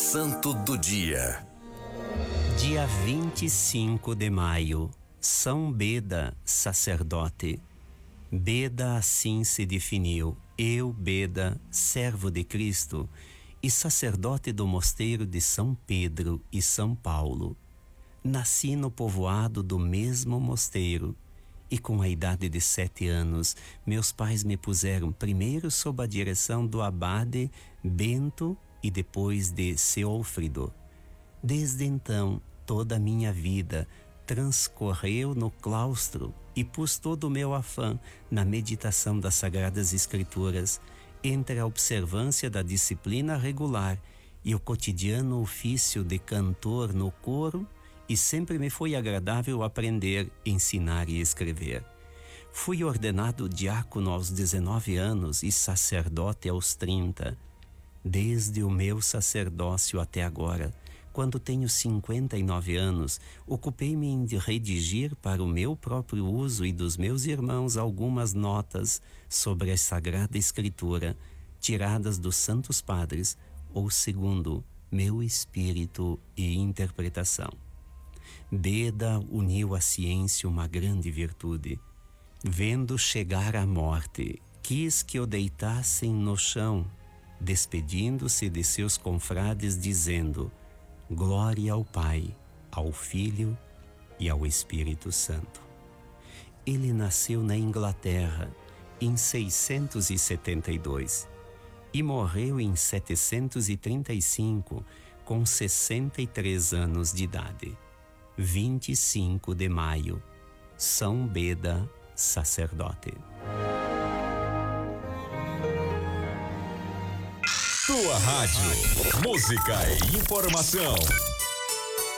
Santo do Dia. Dia 25 de maio, São Beda, sacerdote. Beda assim se definiu: eu, Beda, servo de Cristo e sacerdote do mosteiro de São Pedro e São Paulo. Nasci no povoado do mesmo mosteiro e com a idade de 7 anos, meus pais me puseram primeiro sob a direção do abade Bento e depois de Ceolfrido. Desde então, toda a minha vida transcorreu no claustro e pus todo o meu afã na meditação das Sagradas Escrituras, entre a observância da disciplina regular e o cotidiano ofício de cantor no coro, e sempre me foi agradável aprender, ensinar e escrever. Fui ordenado diácono aos 19 anos e sacerdote aos 30. Desde o meu sacerdócio até agora, quando tenho 59 anos, ocupei-me em redigir para o meu próprio uso e dos meus irmãos algumas notas sobre a Sagrada Escritura, tiradas dos Santos Padres, ou segundo meu espírito e interpretação. Beda uniu à ciência uma grande virtude. Vendo chegar a morte, quis que o deitassem no chão, despedindo-se de seus confrades, dizendo: glória ao Pai, ao Filho e ao Espírito Santo. Ele nasceu na Inglaterra em 672 e morreu em 735 com 63 anos de idade. 25 de maio, São Beda, sacerdote. Tua rádio, música e informação.